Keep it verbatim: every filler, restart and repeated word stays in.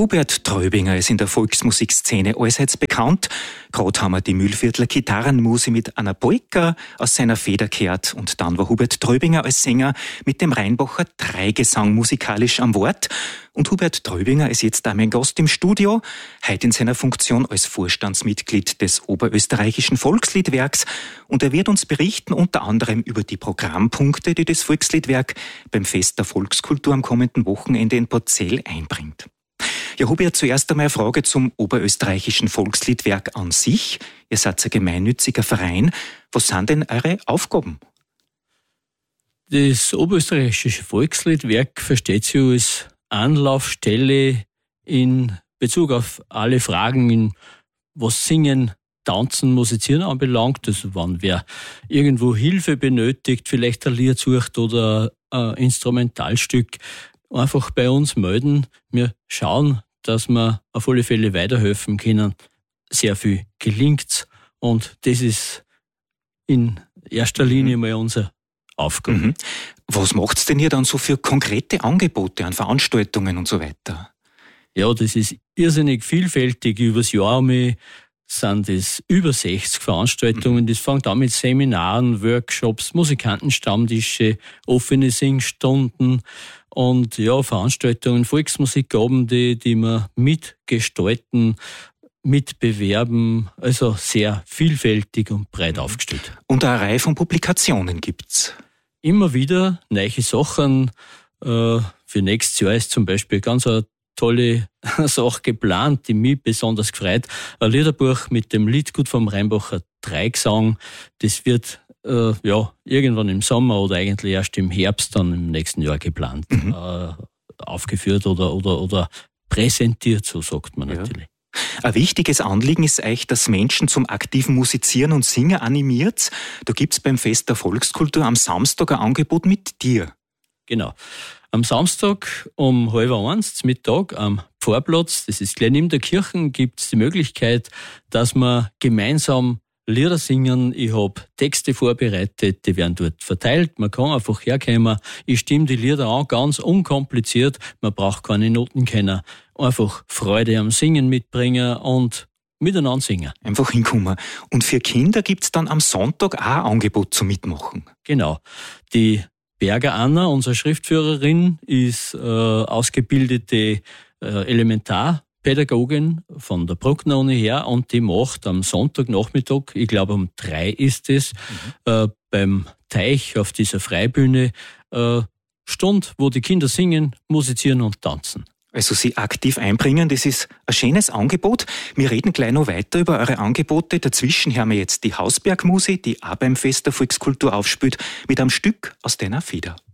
Hubert Tröbinger ist in der Volksmusikszene allseits bekannt. Gerade haben wir die Mühlviertler Gitarrenmuse mit einer Polka aus seiner Feder gehört. Und dann war Hubert Tröbinger als Sänger mit dem Rheinbacher Dreigesang musikalisch am Wort. Und Hubert Tröbinger ist jetzt auch mein Gast im Studio, heute in seiner Funktion als Vorstandsmitglied des Oberösterreichischen Volksliedwerks. Und er wird uns berichten unter anderem über die Programmpunkte, die das Volksliedwerk beim Fest der Volkskultur am kommenden Wochenende in Porzell einbringt. Ja, Hubert, zuerst einmal eine Frage zum Oberösterreichischen Volksliedwerk an sich. Ihr seid ein gemeinnütziger Verein. Was sind denn eure Aufgaben? Das Oberösterreichische Volksliedwerk versteht sich als Anlaufstelle in Bezug auf alle Fragen, in was Singen, Tanzen, Musizieren anbelangt. Also wenn wer irgendwo Hilfe benötigt, vielleicht ein Lied sucht oder ein Instrumentalstück, einfach bei uns melden. Wir schauen, dass wir auf alle Fälle weiterhelfen können. Sehr viel gelingt und das ist in erster Linie mal unser Aufgabe. Mhm. Was macht's denn ihr dann so für konkrete Angebote an Veranstaltungen und so weiter? Ja, das ist irrsinnig vielfältig. Übers Jahr um sind es über sechzig Veranstaltungen. Mhm. Das fängt an mit Seminaren, Workshops, Musikantenstammtische, offene Singstunden und ja, Veranstaltungen, Volksmusikabende, die wir mitgestalten, mitbewerben. Also sehr vielfältig und breit mhm. aufgestellt. Und eine Reihe von Publikationen gibt's? Immer wieder neue Sachen. Für nächstes Jahr ist zum Beispiel ganz eine tolle Sache geplant, die mich besonders gefreut. Ein Liederbuch mit dem Liedgut vom Rheinbacher Dreigesang. Das wird äh, ja irgendwann im Sommer oder eigentlich erst im Herbst dann im nächsten Jahr geplant, mhm. äh, aufgeführt oder, oder, oder präsentiert, so sagt man ja. natürlich. Ein wichtiges Anliegen ist euch, dass Menschen zum aktiven Musizieren und Singen animiert. Da gibt's beim Fest der Volkskultur am Samstag ein Angebot mit dir. Genau. Am Samstag um halb eins zum Mittag am Pfarrplatz, das ist gleich neben der Kirche, gibt's die Möglichkeit, dass wir gemeinsam Lieder singen. Ich habe Texte vorbereitet, die werden dort verteilt. Man kann einfach herkommen. Ich stimme die Lieder an, ganz unkompliziert. Man braucht keine Noten kennen. Einfach Freude am Singen mitbringen und miteinander singen. Einfach hinkommen. Und für Kinder gibt's dann am Sonntag auch ein Angebot zum Mitmachen. Genau. Die Berger Anna, unsere Schriftführerin, ist äh, ausgebildete äh, Elementarpädagogin von der Bruckner Uni her und die macht am Sonntagnachmittag, ich glaube um drei ist es, mhm. äh, beim Teich auf dieser Freibühne äh, Stunde, wo die Kinder singen, musizieren und tanzen. Also sie aktiv einbringen, das ist ein schönes Angebot. Wir reden gleich noch weiter über eure Angebote. Dazwischen hören wir jetzt die Hausbergmuse, die auch beim Fest der Volkskultur aufspielt, mit einem Stück aus deiner Feder.